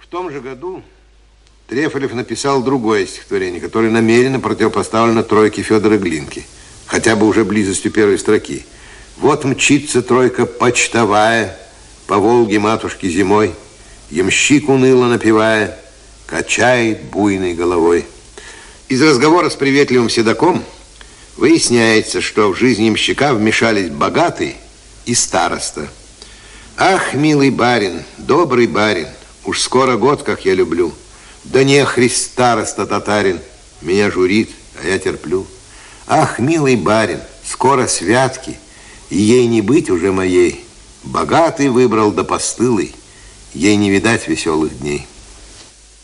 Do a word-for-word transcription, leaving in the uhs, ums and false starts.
В том же году Трефолев написал другое стихотворение, которое намеренно противопоставлено тройке Федора Глинки, хотя бы уже близостью первой строки. Вот мчится тройка почтовая по Волге матушки зимой, ямщик уныло напевая качает буйной головой. Из разговора с приветливым седоком выясняется, что в жизнь ямщика вмешались богатый и староста. Ах, милый барин, добрый барин, уж скоро год, как я люблю. Да не христ староста татарин, меня журит, а я терплю. Ах, милый барин, скоро святки, и ей не быть уже моей. Богатый выбрал да постылый, ей не видать веселых дней.